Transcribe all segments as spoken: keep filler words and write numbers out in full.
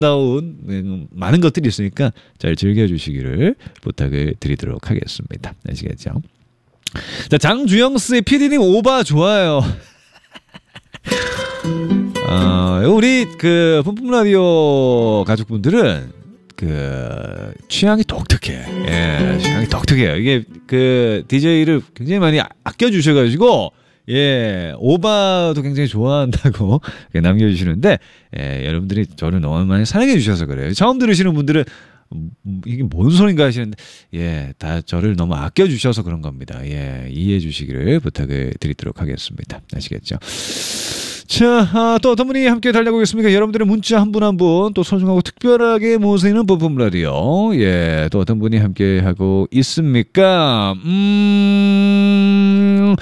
다운 많은 것들이 있으니까 잘 즐겨주시기를 부탁을 드리도록 하겠습니다. 아시겠죠? 자, 장주영스의 피디님 오바 좋아요. 어, 우리 그 뿜뿜 라디오 가족분들은 그 취향이 독특해. 예, 취향이 독특해요. 이게 그 디제이를 굉장히 많이 아껴 주셔가지고. 예, 오바도 굉장히 좋아한다고 남겨주시는데, 예, 여러분들이 저를 너무 많이 사랑해 주셔서 그래요. 처음 들으시는 분들은 이게 뭔 소린가 하시는데, 예, 다 저를 너무 아껴 주셔서 그런 겁니다. 예, 이해해 주시기를 부탁을 드리도록 하겠습니다. 아시겠죠? 자, 아, 또 어떤 분이 함께 달려보겠습니까? 여러분들의 문자 한 분 한 분 또 소중하고 특별하게 모시는 뿜뿜 라디오. 예, 또 어떤 분이 함께 하고 있습니까? 음,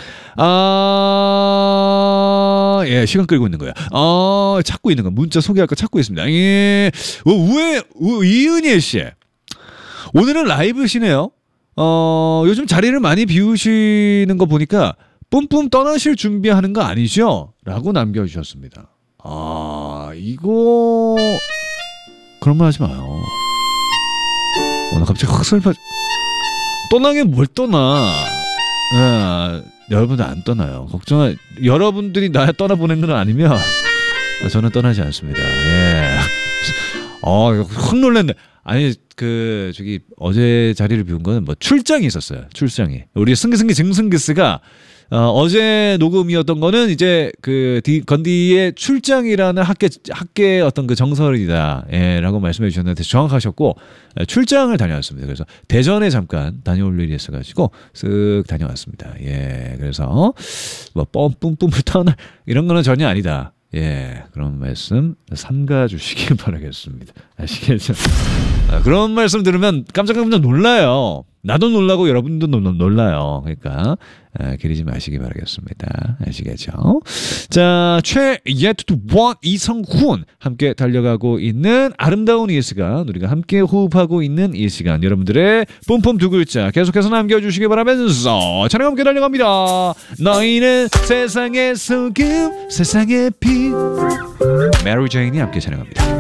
아, 예, 시간 끌고 있는 거야. 아, 찾고 있는 거. 문자 소개할 거 찾고 있습니다. 예, 어, 우에, 우, 이은예 씨. 오늘은 라이브시네요. 어, 요즘 자리를 많이 비우시는 거 보니까 뿜뿜 떠나실 준비하는 거 아니죠? 라고 남겨주셨습니다. 아, 이거 그런 말 하지 마요. 어, 나 갑자기 확 슬퍼. 떠나긴 뭘 떠나. 예, 여러분들 안 떠나요. 걱정하. 여러분들이 나 떠나보낸 건 아니면 저는 떠나지 않습니다. 예. 어, 확 놀랐네. 아니, 그 저기 어제 자리를 비운 거는 뭐 출장이 있었어요. 출장이. 우리 승기승기 증승기스가 어, 어제 녹음이었던 거는 이제 그 디, 건디의 출장이라는 학계 학계 어떤 그 정설이다, 예, 라고 말씀해 주셨는데 정확하셨고, 예, 출장을 다녀왔습니다. 그래서 대전에 잠깐 다녀올 일이 있어가지고 쓱 다녀왔습니다. 예, 그래서 뭐 뻔뿜뿜을 떠나 이런 거는 전혀 아니다. 예, 그런 말씀 삼가 주시길 바라겠습니다. 아시겠죠? 아, 그런 말씀 들으면 깜짝깜짝 놀라요. 나도 놀라고 여러분도 놀라요. 그러니까 아, 기리지 마시기 바라겠습니다. 아시겠죠? 자, 최예투원 이성훈 함께 달려가고 있는 아름다운 이 시간, 우리가 함께 호흡하고 있는 이 시간, 여러분들의 뿜뿜 두 글자 계속해서 남겨주시기 바라면서 촬영 함께 달려갑니다. 너희는 세상의 소금, 세상의 빛. 메리 제인이 함께 촬영합니다.